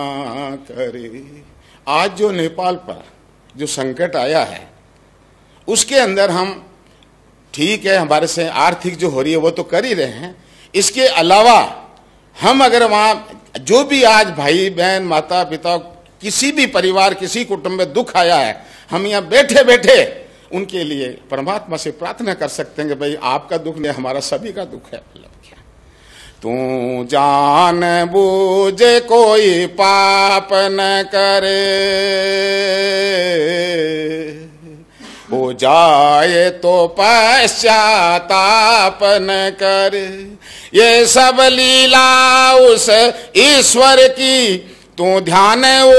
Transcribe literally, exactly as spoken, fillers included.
करे। आज जो नेपाल पर जो संकट आया है उसके अंदर हम ठीक है, हमारे से आर्थिक जो हो रही है वो तो कर ही रहे हैं, इसके अलावा हम अगर वहाँ जो भी आज भाई बहन माता पिता किसी भी परिवार किसी कुटुंब में दुख आया है, हम यहाँ बैठे बैठे उनके लिए परमात्मा से प्रार्थना कर सकते हैं कि भाई आपका दुख नहीं, हमारा सभी का दुख है। मतलब क्या तू जान बूझे कोई पाप न करे, हो जाए तो पश्चाताप न करे। ये सब लीला उस ईश्वर की, तू ध्यान